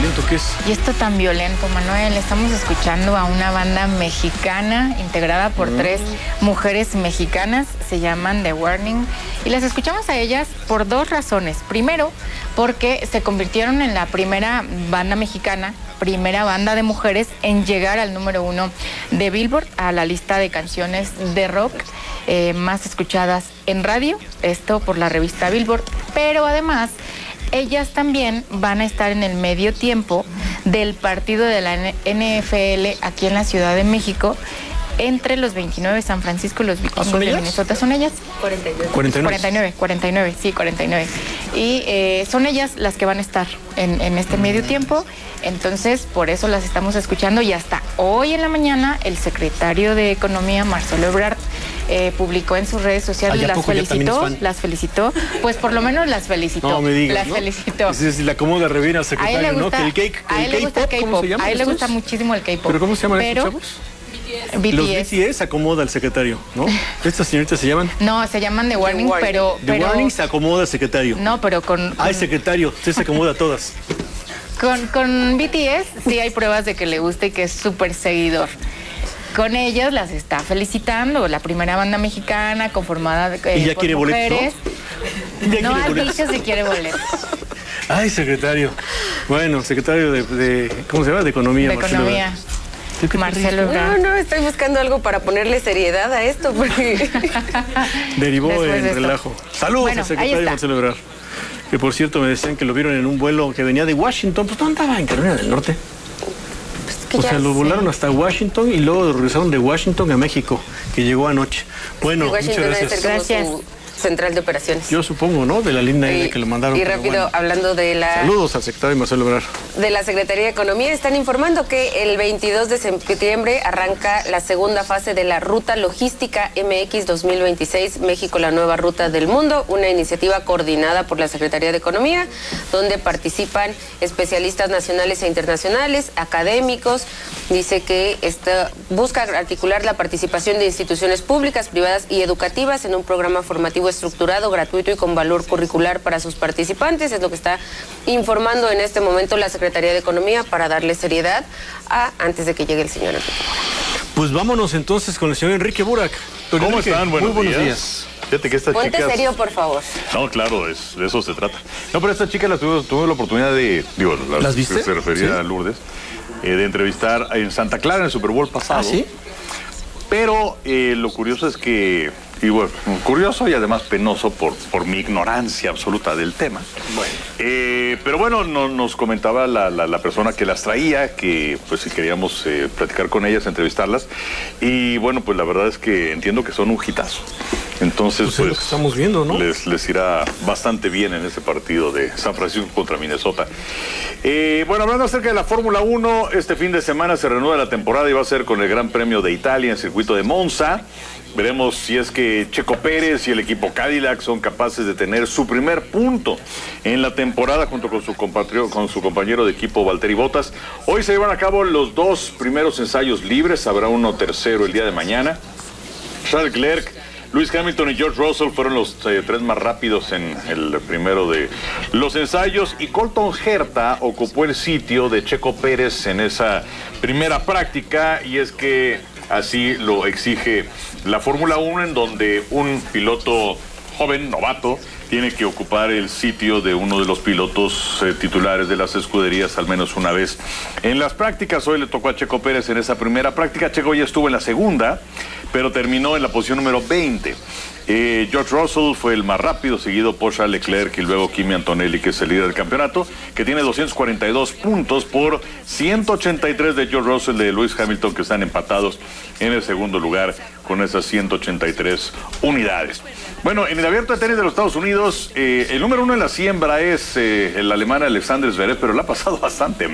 violento que es. Y esto tan violento, Manuel, estamos escuchando a una banda mexicana integrada por 3 mujeres mexicanas, se llaman The Warning, y las escuchamos a ellas por 2 razones. Primero, porque se convirtieron en la primera banda mexicana, primera banda de mujeres en llegar al número 1 de Billboard, a la lista de canciones de rock más escuchadas en radio, esto por la revista Billboard, pero además ellas también van a estar en el medio tiempo del partido de la NFL aquí en la Ciudad de México entre los 29 de San Francisco y los Vikingos de Minnesota. ¿Son ellas? 49. Sí, 49. Y son ellas las que van a estar en este medio tiempo. Entonces, por eso las estamos escuchando. Y hasta hoy en la mañana, el secretario de Economía, Marcelo Ebrard, publicó en sus redes sociales, las felicitó. Pues por lo menos las felicitó. No me digas, las felicitó. Si la acomoda Revina al secretario, ¿no? Que el K-pop, ¿cómo se llama? A él le gusta muchísimo el K-pop. ¿Pero cómo se llaman estos chavos? BTS. Los BTS acomoda al secretario, ¿no? ¿Estas señoritas se llaman? No, se llaman The Warning, pero... The Warning se acomoda al secretario. No, pero con... Ay, secretario, usted se acomoda a todas. Con BTS sí hay pruebas de que le gusta y que es súper seguidor. Con ellas las está felicitando, la primera banda mexicana conformada ¿Y ya por quiere mujeres. Boletos, ¿no? No ha dicho si quiere boletos. Ay, secretario. Bueno, secretario de ¿cómo se llama? De Economía. De Economía. Marcelo Ebrard. No, estoy buscando algo para ponerle seriedad a esto porque... Derivó en relajo. Saludos al secretario Marcelo Ebrard. Que por cierto me decían que lo vieron en un vuelo que venía de Washington. Pues no andaba en Carolina del Norte. O sea, lo volaron hasta Washington y luego regresaron de Washington a México, que llegó anoche. Bueno, muchas gracias. Gracias. Central de operaciones. Yo supongo, ¿no? De la línea aérea que lo mandaron. Y rápido, bueno, hablando de la... Saludos al secretario Marcelo Ebrard. De la Secretaría de Economía, están informando que el 22 de septiembre arranca la segunda fase de la Ruta Logística MX 2026, México, la nueva ruta del mundo, una iniciativa coordinada por la Secretaría de Economía, donde participan especialistas nacionales e internacionales, académicos. Dice que busca articular la participación de instituciones públicas, privadas y educativas en un programa formativo estructurado, gratuito y con valor curricular para sus participantes. Es lo que está informando en este momento la Secretaría de Economía para darle seriedad antes de que llegue el señor Enrique Burak. Pues vámonos entonces con el señor Enrique Burak. ¿Cómo están? Muy buenos días. Fíjate que estas Ponte chicas... serio, por favor. No, claro, de eso se trata. No, pero esta chica tuve la oportunidad de... ¿Las viste? Se refería a Lourdes. De entrevistar en Santa Clara en el Super Bowl pasado. ¿Ah, sí? Pero lo curioso es que... Y bueno, curioso y además penoso por mi ignorancia absoluta del tema. Bueno. Pero bueno, nos comentaba la persona que las traía, que pues si queríamos platicar con ellas, entrevistarlas. Y bueno, pues la verdad es que entiendo que son un hitazo. Entonces, pues es lo que estamos viendo, ¿no? Les irá bastante bien en ese partido de San Francisco contra Minnesota. Bueno, hablando acerca de la Fórmula 1, este fin de semana se reanuda la temporada y va a ser con el Gran Premio de Italia en el circuito de Monza. Veremos si es que Checo Pérez y el equipo Cadillac son capaces de tener su primer punto en la temporada junto con su compañero de equipo Valtteri Bottas. Hoy se llevan a cabo los 2 primeros ensayos libres, habrá uno tercero el día de mañana. Charles Leclerc, Lewis Hamilton y George Russell fueron los 3 más rápidos en el primero de los ensayos y Colton Herta ocupó el sitio de Checo Pérez en esa primera práctica y es que así lo exige la Fórmula 1, en donde un piloto joven, novato, tiene que ocupar el sitio de uno de los pilotos titulares de las escuderías al menos una vez en las prácticas. Hoy le tocó a Checo Pérez en esa primera práctica. Checo ya estuvo en la segunda, pero terminó en la posición número 20. George Russell fue el más rápido, seguido por Charles Leclerc y luego Kimi Antonelli, que es el líder del campeonato, que tiene 242 puntos por 183 de George Russell, de Lewis Hamilton, que están empatados en el segundo lugar con esas 183 unidades. Bueno, en el abierto de tenis de los Estados Unidos, el número 1 en la siembra es el alemán Alexander Zverev, pero le ha pasado bastante